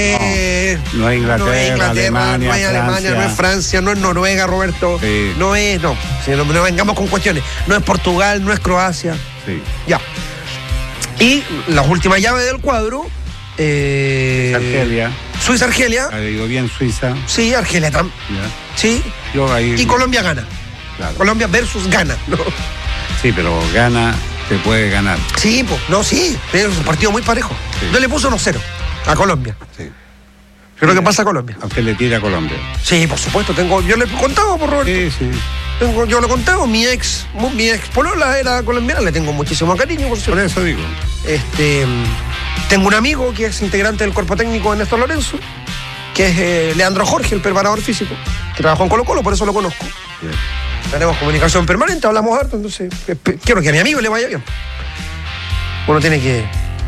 No es Inglaterra, Alemania, no es Alemania, no es Francia, no es Noruega, Roberto. Sí. No. Si no vengamos con cuestiones. No es Portugal, no es Croacia. Sí. Ya. Y las últimas llaves del cuadro. Argelia. Suiza-Argelia. Ha ido bien Suiza. Sí, Argelia también. Sí. Y Colombia gana. Claro. Colombia versus Ghana. ¿No? Sí, pero Ghana te puede ganar. Sí, pues. No, sí. Es un partido muy parejo. Sí. Yo le puse 1-0 a Colombia. Sí. Creo que pasa a Colombia. A usted le tira a Colombia. Sí, por supuesto. Yo le he contado, por Roberto. Sí. Yo lo he contado. Mi ex polola era colombiana. Le tengo muchísimo cariño, por cierto. Por eso digo. Tengo un amigo que es integrante del cuerpo técnico de Néstor Lorenzo, que es Leandro Jorge, el preparador físico, que trabajó en Colo-Colo, por eso lo conozco. Bien. Tenemos comunicación permanente, hablamos harto, entonces quiero que a mi amigo le vaya bien. Uno tiene que...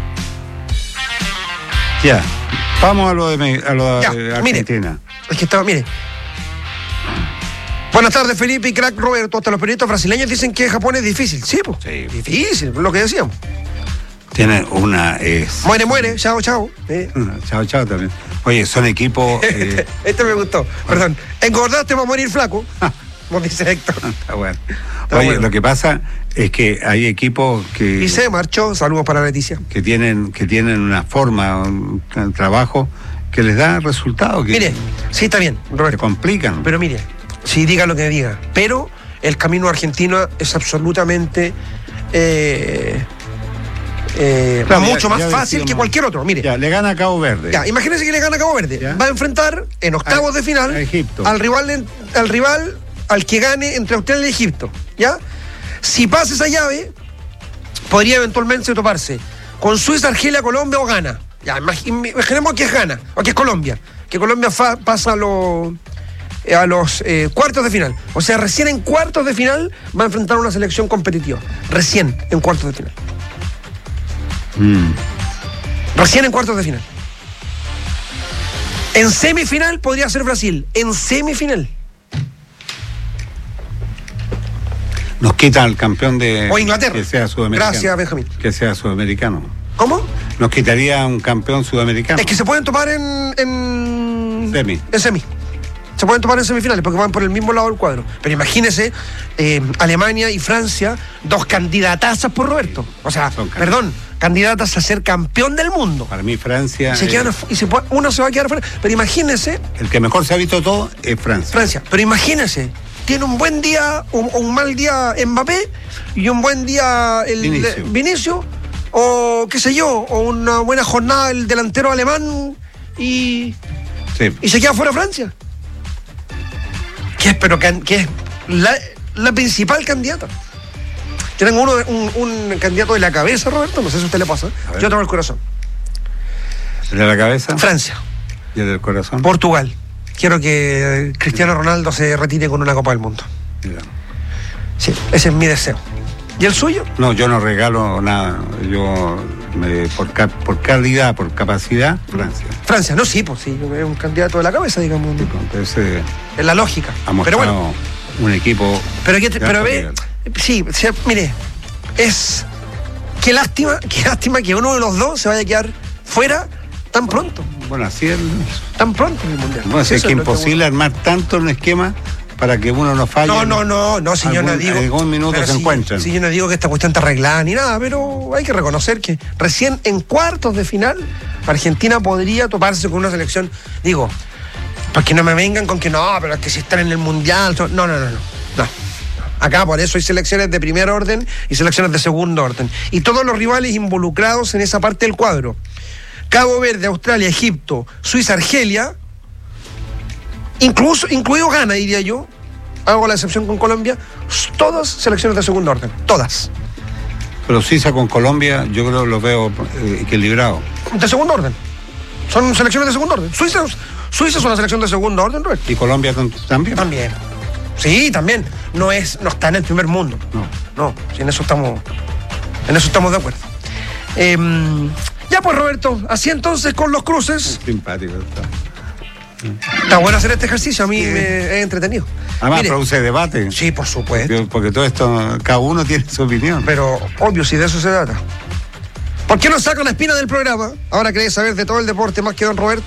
Ya. Vamos a lo de Ya, Argentina. Es que estaba, mire. Buenas tardes, Felipe y crack Roberto. Hasta los periodistas brasileños dicen que Japón es difícil. Sí, pues. Sí. Difícil, lo que decíamos. Tiene una... Muere, chao. Chao también. Oye, son equipos... Este me gustó, perdón. Engordaste para morir flaco, como dice Héctor. Está bueno. Está Oye, bueno. lo que pasa es que hay equipos Y se marchó, saludos para Leticia. que tienen una forma, un trabajo que les da resultados. Mire, sí está bien, Se Roberto. complican. Pero mire, sí, diga lo que diga. Pero el camino argentino es absolutamente Claro, mucho ya más fácil decíamos, que cualquier otro. Mire, Ya, le gana a Cabo Verde. ya, imagínense que le gana a Cabo Verde. Ya. Va a enfrentar en octavos de final a Egipto. al rival al que gane entre Australia y Egipto. ¿Ya? Si pasa esa llave, podría eventualmente toparse con Suiza, Argelia, Colombia o Ghana. Ya, imaginemos que es Ghana o que es Colombia. Que Colombia pasa a los cuartos de final. O sea, recién en cuartos de final va a enfrentar una selección competitiva. Recién en cuartos de final. Recién en cuartos de final. En semifinal podría ser Brasil. En semifinal. Nos quitan al campeón de... O Inglaterra. Que sea sudamericano. Gracias, Benjamín. Que sea sudamericano. ¿Cómo? Nos quitaría un campeón sudamericano. Es que se pueden tomar en Semi. En semi. Se pueden tomar en semifinales porque van por el mismo lado del cuadro. Pero imagínese, Alemania y Francia, dos candidatazas por Roberto. O sea, candidatas a ser campeón del mundo. Para mí Francia... Uno se va a quedar fuera. Pero imagínese... El que mejor se ha visto todo es Francia. Pero imagínese, tiene un buen día o un mal día Mbappé y un buen día Vinicius, o qué sé yo, o una buena jornada el delantero alemán y se queda fuera Francia. Que es la principal candidata. Yo tengo un candidato de la cabeza, Roberto, no sé si a usted le pasa. Yo tengo el corazón. ¿El de la cabeza? Francia. ¿Y el del corazón? Portugal. Quiero que Cristiano Ronaldo se retire con una Copa del Mundo. Mira. Sí, ese es mi deseo. ¿Y el suyo? No, yo no regalo nada. Por calidad, por capacidad, Francia. Francia, no, sí, pues sí, es un candidato de la cabeza, digamos. Entonces, es la lógica. Ha mostrado pero bueno, un equipo... Pero ve, sí, mire, es... Qué lástima que uno de los dos se vaya a quedar fuera tan pronto. Bueno, así es. Tan pronto en el Mundial. Bueno, es que imposible armar tanto un esquema para que uno no falle. No, si yo no digo... En algún minuto se encuentran. Si yo no digo que esta cuestión está arreglada ni nada, pero hay que reconocer que recién en cuartos de final Argentina podría toparse con una selección, digo, para que no me vengan con que no, pero es que si están en el Mundial... No. Acá por eso hay selecciones de primer orden y selecciones de segundo orden. Y todos los rivales involucrados en esa parte del cuadro. Cabo Verde, Australia, Egipto, Suiza, Argelia, incluido Ghana, diría yo, hago la excepción con Colombia, todas selecciones de segundo orden, todas. Pero Suiza con Colombia yo creo que lo veo equilibrado. De segundo orden. Son selecciones de segundo orden. Suiza es una selección de segundo orden, Roberto. ¿Y Colombia también? También. Sí, también. No está en el primer mundo. No, sí, en eso estamos de acuerdo. Ya pues, Roberto, así entonces con los cruces. Simpático está. Está bueno hacer este ejercicio, a mí me es entretenido. Además, produce debate. Sí, por supuesto. Porque todo esto, cada uno tiene su opinión. Pero, obvio, si de eso se trata. ¿Por qué no saca una espina del programa? Ahora querés saber de todo el deporte más que don Roberto.